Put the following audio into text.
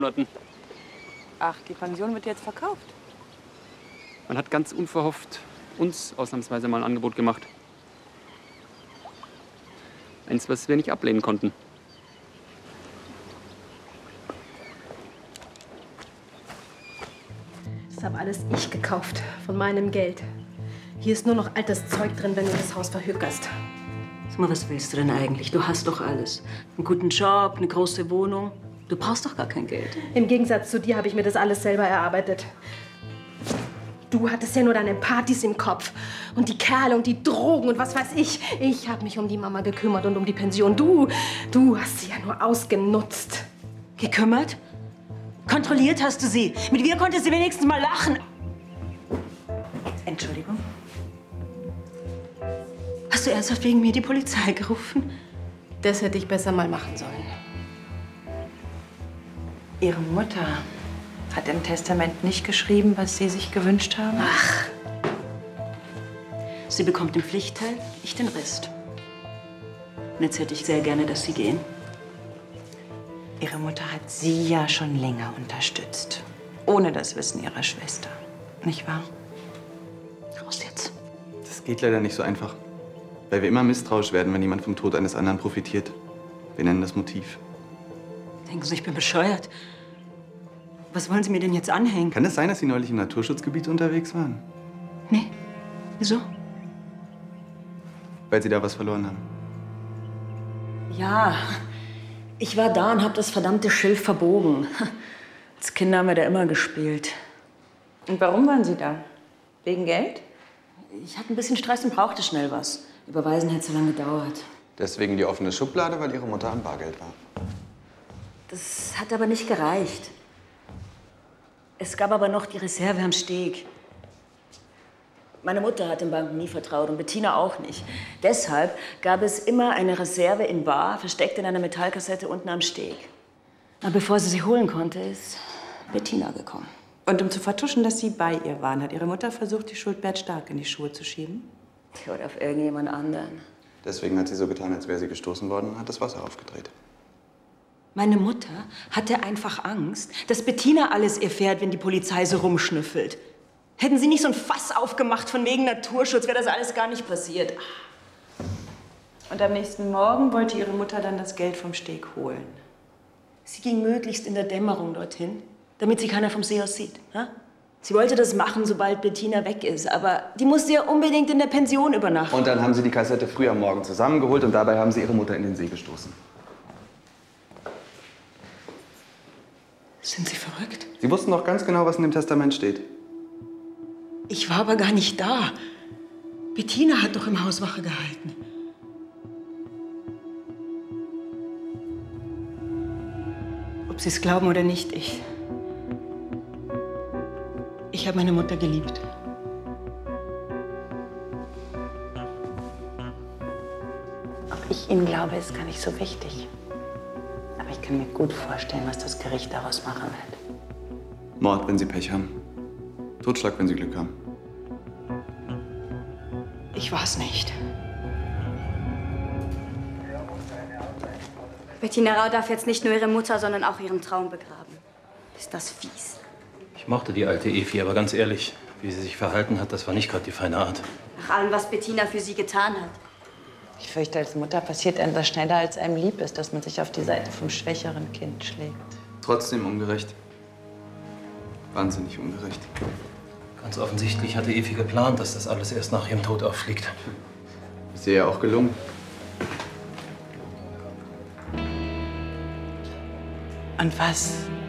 Monaten. Ach, die Pension wird jetzt verkauft? Man hat ganz unverhofft uns ausnahmsweise mal ein Angebot gemacht. Eins, was wir nicht ablehnen konnten. Das habe alles ich gekauft, von meinem Geld. Hier ist nur noch altes Zeug drin, wenn du das Haus verhökerst. Sag mal, was willst du denn eigentlich? Du hast doch alles. Einen guten Job, eine große Wohnung. Du brauchst doch gar kein Geld. Im Gegensatz zu dir habe ich mir das alles selber erarbeitet. Du hattest ja nur deine Partys im Kopf und die Kerle und die Drogen und was weiß ich. Ich habe mich um die Mama gekümmert und um die Pension. Du hast sie ja nur ausgenutzt. Gekümmert? Kontrolliert hast du sie. Mit mir konnte sie wenigstens mal lachen. Entschuldigung. Hast du ernsthaft wegen mir die Polizei gerufen? Das hätte ich besser mal machen sollen. Ihre Mutter hat im Testament nicht geschrieben, was Sie sich gewünscht haben? Ach. Sie bekommt den Pflichtteil, ich den Rest. Und jetzt hätte ich sehr gerne, dass Sie gehen. Ihre Mutter hat Sie ja schon länger unterstützt. Ohne das Wissen Ihrer Schwester. Nicht wahr? Raus jetzt. Das geht leider nicht so einfach. Weil wir immer misstrauisch werden, wenn jemand vom Tod eines anderen profitiert. Wir nennen das Motiv. Denken Sie, ich bin bescheuert? Was wollen Sie mir denn jetzt anhängen? Kann es sein, dass Sie neulich im Naturschutzgebiet unterwegs waren? Nee. Wieso? Weil Sie da was verloren haben. Ja, ich war da und habe das verdammte Schilf verbogen. Als Kinder haben wir da immer gespielt. Und warum waren Sie da? Wegen Geld? Ich hatte ein bisschen Stress und brauchte schnell was. Überweisen hätte so lange gedauert. Deswegen die offene Schublade, weil Ihre Mutter am Bargeld war. Das hat aber nicht gereicht. Es gab aber noch die Reserve am Steg. Meine Mutter hat den Banken nie vertraut und Bettina auch nicht. Deshalb gab es immer eine Reserve in bar, versteckt in einer Metallkassette unten am Steg. Aber bevor sie holen konnte, ist Bettina gekommen. Und um zu vertuschen, dass Sie bei ihr waren, hat Ihre Mutter versucht, die Schuld Bert Stark in die Schuhe zu schieben? Oder auf irgendjemand anderen. Deswegen hat sie so getan, als wäre sie gestoßen worden und hat das Wasser aufgedreht. Meine Mutter hatte einfach Angst, dass Bettina alles erfährt, wenn die Polizei so rumschnüffelt. Hätten sie nicht so ein Fass aufgemacht von wegen Naturschutz, wäre das alles gar nicht passiert. Und am nächsten Morgen wollte Ihre Mutter dann das Geld vom Steg holen. Sie ging möglichst in der Dämmerung dorthin, damit sie keiner vom See aus sieht. Ja? Sie wollte das machen, sobald Bettina weg ist, aber die musste ja unbedingt in der Pension übernachten. Und dann haben sie die Kassette früh am Morgen zusammengeholt und dabei haben sie ihre Mutter in den See gestoßen. Sind Sie verrückt? Sie wussten doch ganz genau, was in dem Testament steht. Ich war aber gar nicht da. Bettina hat doch im Haus Wache gehalten. Ob Sie es glauben oder nicht, ich habe meine Mutter geliebt. Ob ich Ihnen glaube, ist gar nicht so wichtig. Aber ich kann mir gut vorstellen, was das Gericht daraus machen wird. Mord, wenn Sie Pech haben. Totschlag, wenn Sie Glück haben. Ich war es nicht. Bettina Rau darf jetzt nicht nur ihre Mutter, sondern auch ihren Traum begraben. Ist das fies? Ich mochte die alte Evi, aber ganz ehrlich, wie sie sich verhalten hat, das war nicht gerade die feine Art. Nach allem, was Bettina für sie getan hat. Ich fürchte, als Mutter passiert einem das schneller, als einem lieb ist, dass man sich auf die Seite vom schwächeren Kind schlägt. Trotzdem ungerecht. Wahnsinnig ungerecht. Ganz offensichtlich hatte Evi geplant, dass das alles erst nach ihrem Tod auffliegt. Ist ihr ja auch gelungen. Und was